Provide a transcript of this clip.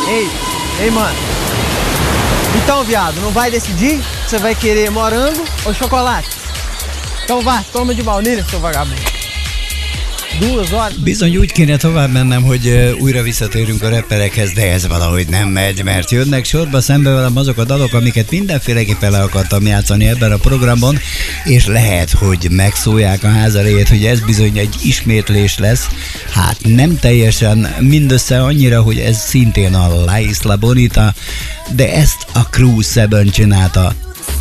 Ei, mano. Então, viado, não vai decidir? Você vai querer morango ou chocolate? Então vá, toma de baunilha, seu vagabundo. 2 horas. Bizony úgy kéne tovább mennem, hogy újra visszatérünk a rapperekhez, de ez valahogy nem megy, mert jönnek sorba szembe velem azok a dalok, amiket mindenféleképpen le akartam játszani ebben a programban, és lehet, hogy megszólják a ház elejét, hogy ez bizony egy ismétlés lesz. Hát nem teljesen, mindössze annyira, hogy ez szintén a La Isla Bonita, de ezt a Crew 7 csinálta